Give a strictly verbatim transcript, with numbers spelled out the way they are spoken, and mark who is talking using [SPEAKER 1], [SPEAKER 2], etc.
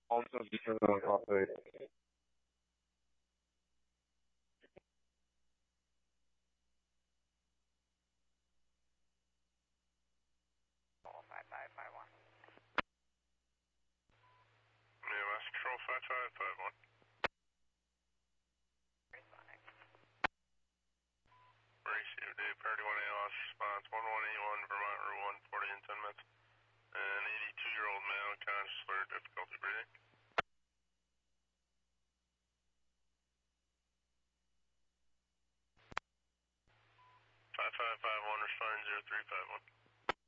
[SPEAKER 1] Also because of operate.
[SPEAKER 2] five five five one.
[SPEAKER 3] Midwest Control five five five one.
[SPEAKER 2] Responding.
[SPEAKER 3] Received a priority one A loss response one one eight one Vermont Route one forty in ten minutes. An eighty-two year old male unconscious for difficulty breathing. five five five one responding zero three five one.